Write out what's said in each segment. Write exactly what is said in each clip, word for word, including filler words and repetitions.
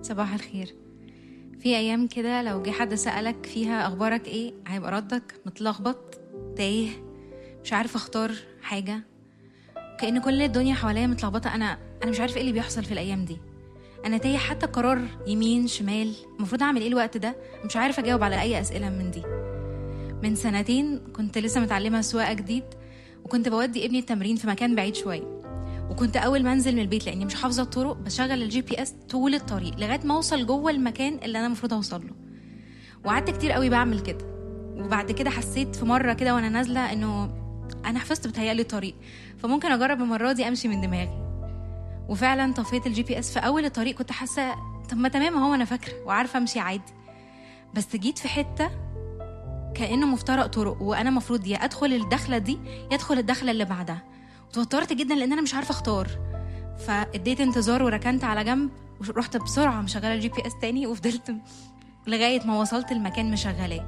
صباح الخير. في ايام كده لو جه حد سألك فيها اخبارك ايه هيبقى ردك متلخبط، تايه، مش عارف اختار حاجه، كأن كل الدنيا حواليا متلخبطه. انا انا مش عارف ايه اللي بيحصل في الايام دي. انا تايه، حتى قرار يمين شمال المفروض اعمل ايه الوقت ده، مش عارف اجاوب على اي اسئله من دي. من سنتين كنت لسه متعلمه سواقه جديد، وكنت بودي ابني التمرين في مكان بعيد شويه، وكنت اول ما انزل من البيت لاني مش حافظه الطرق بشغل الجي بي اس طول الطريق لغايه ما اوصل جوه المكان اللي انا المفروض اوصل له. وقعدت كتير قوي بعمل كده، وبعد كده حسيت في مره كده وانا نازله انه انا حفظت بتهيألي الطريق، فممكن اجرب المره دي امشي من دماغي. وفعلا طفيت الجي بي اس في اول الطريق، كنت حاسه طب ما تمام هو انا فاكره وعارفه امشي عادي، بس جيت في حته كانه مفترق طرق وانا مفروض يا ادخل الدخله دي يا ادخل الدخله اللي بعدها. وتوترت جدا لان انا مش عارفه اختار، فاديت انتظار وركنت على جنب ورحت بسرعه مشغله الجي بي اس تاني، وفضلت لغايه ما وصلت المكان مشغلاه.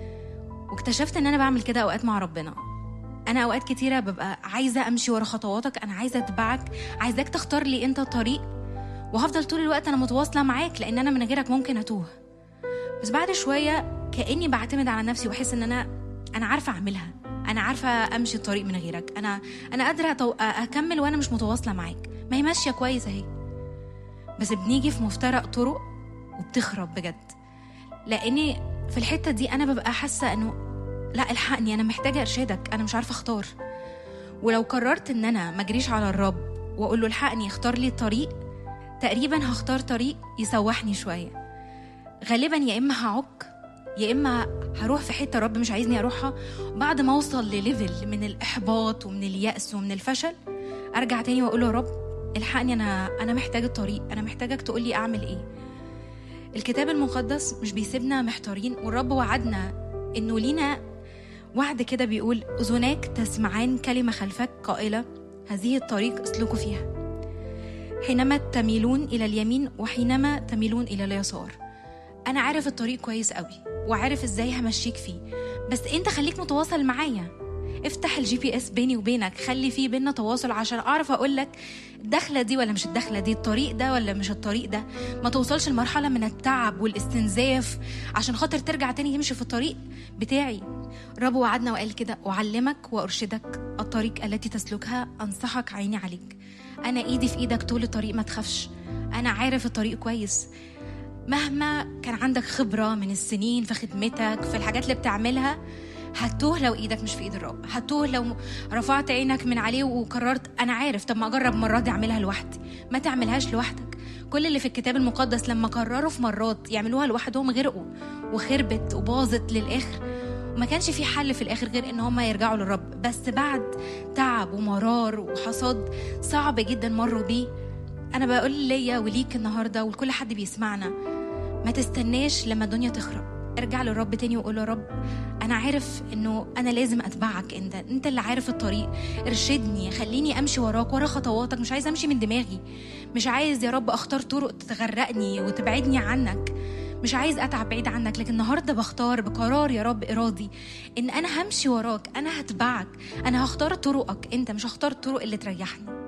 واكتشفت ان انا بعمل كده اوقات مع ربنا. انا اوقات كتيره ببقى عايزه امشي ورا خطواتك، انا عايزه اتبعك، عايزاك تختار لي انت الطريق، وهفضل طول الوقت انا متواصله معاك لان انا من غيرك ممكن اتوه. بس بعد شويه كاني بعتمد على نفسي واحس ان انا انا عارفه اعملها، انا عارفه امشي الطريق من غيرك، انا انا قادره أتو... اكمل وانا مش متواصله معاك، ما هي ماشيه كويس اهي. بس بنيجي في مفترق طرق وبتخرب بجد، لاني في الحته دي انا ببقى حاسه انه لا الحقني، انا محتاجه ارشادك، انا مش عارفه اختار. ولو قررت ان انا ما اجريش على الرب واقول له الحقني اختار لي الطريق، تقريبا هختار طريق يسوحني شويه. غالبا يا اما هعك يا اما هروح في حته رب مش عايزني اروحها. بعد ما اوصل لليفل من الاحباط ومن اليأس ومن الفشل، ارجع تاني واقول له يا رب الحقني، انا انا محتاج الطريق، انا محتاجك تقول لي اعمل ايه. الكتاب المقدس مش بيسيبنا محتارين، والرب وعدنا انه لينا وعد كده بيقول اذناك تسمعان كلمه خلفك قائله هذه الطريق اسلكوا فيها، حينما تميلون الى اليمين وحينما تميلون الى اليسار. انا عارف الطريق كويس قوي وعارف ازاي همشيك فيه، بس انت خليك متواصل معايا. افتح الجي بي اس بيني وبينك، خلي فيه بينا تواصل عشان اعرف اقولك الدخله دي ولا مش الدخله دي، الطريق ده ولا مش الطريق ده. ما توصلش لمرحله من التعب والاستنزاف عشان خاطر ترجع تاني تمشي في الطريق بتاعي. رب وعدنا وقال كده اعلمك وارشدك الطريق التي تسلكها، انصحك عيني عليك. انا ايدي في ايدك طول الطريق، ما تخافش، انا عارف الطريق كويس. مهما كان عندك خبرة من السنين في خدمتك في الحاجات اللي بتعملها، هتوه لو ايدك مش في ايد الرب، هتوه لو رفعت عينك من عليه وقررت انا عارف طب ما اجرب مرة دي اعملها لوحدي. ما تعملهاش لوحدك. كل اللي في الكتاب المقدس لما قرروا في مرات يعملوها لوحدهم غرقوا وخربت وباظت للاخر، وما كانش في حل في الاخر غير ان هم يرجعوا للرب. بس بعد تعب ومرار وحصاد صعب جدا مروا بيه، أنا بقول ليا وليك النهاردة ولكل حد بيسمعنا، ما تستناش لما الدنيا تخرب. ارجع للرب تاني وقول له رب أنا عارف إنه أنا لازم أتبعك، أنت أنت اللي عارف الطريق، ارشدني، خليني أمشي وراك ورا خطواتك، مش عايز أمشي من دماغي، مش عايز يا رب أختار طرق تغرقني وتبعدني عنك، مش عايز أتعب بعيد عنك. لكن النهاردة بختار بقرار يا رب إرادي إن أنا همشي وراك، أنا هتبعك، أنا هختار طرقك أنت، مش هختار الطرق اللي تريحني.